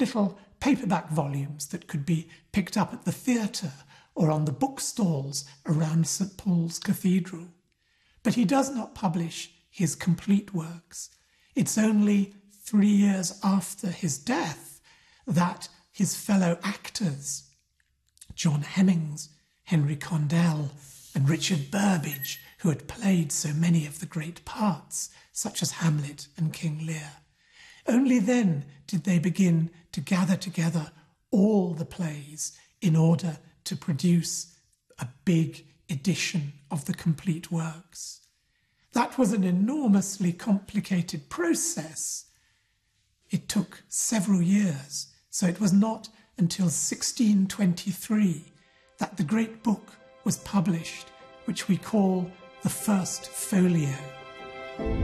little paperback volumes that could be picked up at the theatre or on the bookstalls around St. Paul's Cathedral. But he does not publish his complete works. It's only 3 years after his death that his fellow actors, John Hemmings, Henry Condell, and Richard Burbage, who had played so many of the great parts, such as Hamlet and King Lear, only then did they begin to gather together all the plays in order to produce a big edition of the complete works. That was an enormously complicated process. It took several years, so it was not until 1623 that the great book was published, which we call the First Folio.